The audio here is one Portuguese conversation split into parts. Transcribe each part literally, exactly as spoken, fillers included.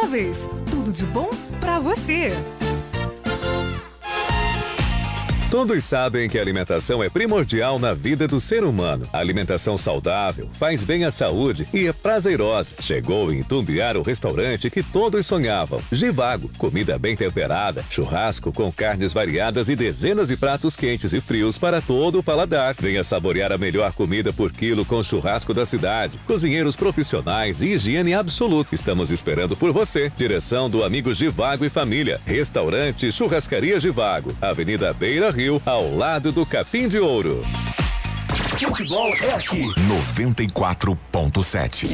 Móveis, tudo de bom pra você. Todos sabem que a alimentação é primordial na vida do ser humano. A alimentação saudável faz bem à saúde e é prazerosa. Chegou em Itumbiara o restaurante que todos sonhavam. Givago, comida bem temperada, churrasco com carnes variadas e dezenas de pratos quentes e frios para todo o paladar. Venha saborear a melhor comida por quilo com churrasco da cidade. Cozinheiros profissionais e higiene absoluta. Estamos esperando por você. Direção do amigo Givago e família. Restaurante Churrascaria Givago. Avenida Beira Rio, ao lado do Capim de Ouro. Futebol é aqui. noventa e quatro ponto sete.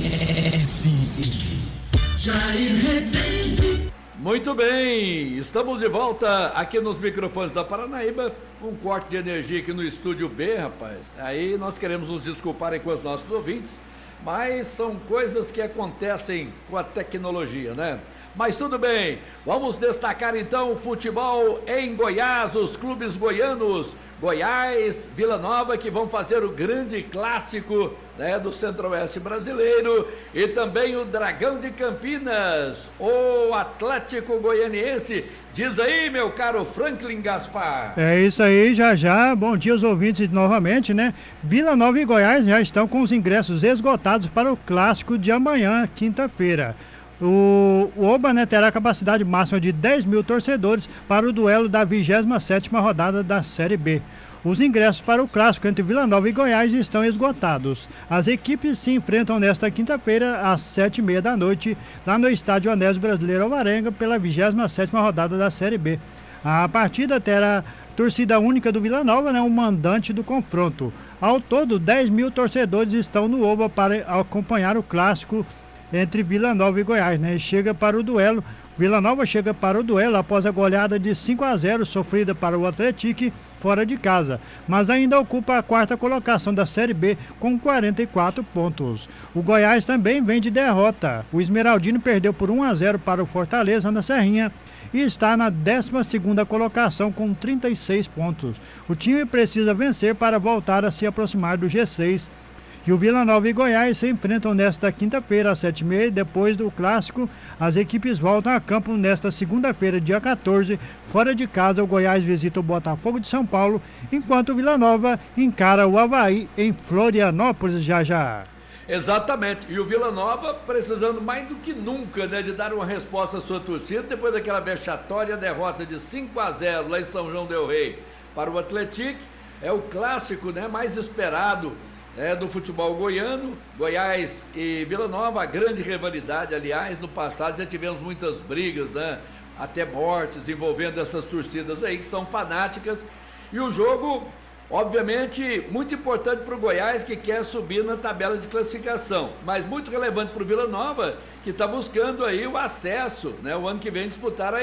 Muito bem, estamos de volta aqui nos microfones da Paranaíba. Um corte de energia aqui no estúdio B, rapaz. Aí nós queremos nos desculpar aí com os nossos ouvintes, mas são coisas que acontecem com a tecnologia, né? Mas tudo bem, vamos destacar então o futebol em Goiás, os clubes goianos, Goiás, Vila Nova, que vão fazer o grande clássico, né, do Centro-Oeste brasileiro, e também o Dragão de Campinas, o Atlético Goianiense. Diz aí, meu caro Franklin Gaspar. É isso aí, já já, bom dia aos ouvintes novamente, né? Vila Nova e Goiás já estão com os ingressos esgotados para o clássico de amanhã, quinta-feira. O, o Oba, né, terá capacidade máxima de dez mil torcedores para o duelo da vigésima sétima rodada da Série B. Os ingressos para o clássico entre Vila Nova e Goiás estão esgotados. As equipes se enfrentam nesta quinta-feira às sete e meia da noite, lá no estádio Anésio Brasileiro Alvarenga, pela vigésima sétima rodada da Série B. A partida terá torcida única do Vila Nova, né, o mandante do confronto. Ao todo, dez mil torcedores estão no Oba para acompanhar o clássico entre Vila Nova e Goiás, né? Chega para o duelo, Vila Nova chega para o duelo após a goleada de cinco a zero sofrida para o Atlético fora de casa, mas ainda ocupa a quarta colocação da Série B com quarenta e quatro pontos. O Goiás também vem de derrota. O Esmeraldino perdeu por um a zero para o Fortaleza na Serrinha e está na décima segunda colocação com trinta e seis pontos. O time precisa vencer para voltar a se aproximar do G seis. E o Vila Nova e Goiás se enfrentam nesta quinta-feira às sete e meia. Depois do clássico, as equipes voltam a campo nesta segunda-feira, dia quatorze. Fora de casa, o Goiás visita o Botafogo de São Paulo, enquanto o Vila Nova encara o Avaí em Florianópolis já já. Exatamente, e o Vila Nova precisando mais do que nunca, né, de dar uma resposta à sua torcida, depois daquela vexatória derrota de cinco a zero lá em São João del Rei para o Atlético. É o clássico, né, mais esperado É, do futebol goiano. Goiás e Vila Nova, a grande rivalidade, aliás, no passado já tivemos muitas brigas, né? Até mortes envolvendo essas torcidas aí que são fanáticas, e o jogo, obviamente, muito importante para o Goiás, que quer subir na tabela de classificação, mas muito relevante para o Vila Nova, que está buscando aí o acesso, né? O ano que vem disputar a